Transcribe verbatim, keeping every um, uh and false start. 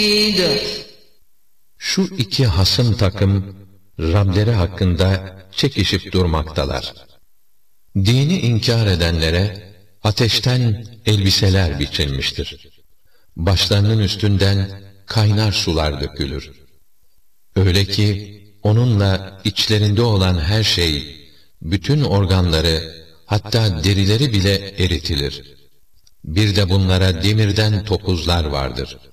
Şu iki hasım takım Rableri hakkında çekişip durmaktalar. Dini inkar edenlere ateşten elbiseler biçilmiştir. Başlarının üstünden kaynar sular dökülür. Öyle ki onunla içlerinde olan her şey, bütün organları, hatta derileri bile eritilir. Bir de bunlara demirden topuzlar vardır.